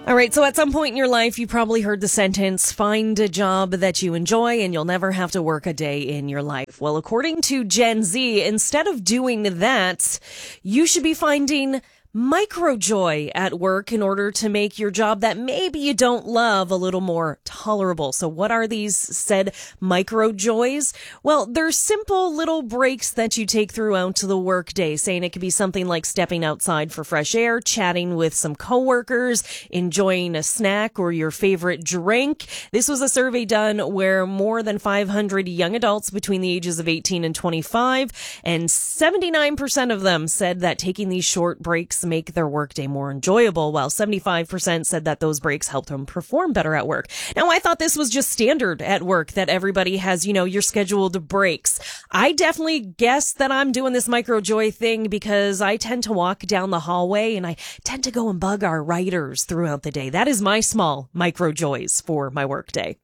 All right, so at some point in your life, you probably heard the sentence, find a job that you enjoy and you'll never have to work a day in your life. Well, according to Gen Z, instead of doing that, you should be finding microjoy at work in order to make your job that maybe you don't love a little more tolerable. So what are these said microjoys? Well, they're simple little breaks that you take throughout the workday, saying it could be something like stepping outside for fresh air, chatting with some coworkers, enjoying a snack or your favorite drink. This was a survey done where more than 500 young adults between the ages of 18 and 25, and 79% of them said that taking these short breaks make their workday more enjoyable, while 75% said that those breaks helped them perform better at work. Now, I thought this was just standard at work, that everybody has, your scheduled breaks. I definitely guess that I'm doing this microjoy thing because I tend to walk down the hallway and I tend to go and bug our writers throughout the day. That is my small microjoys for my workday.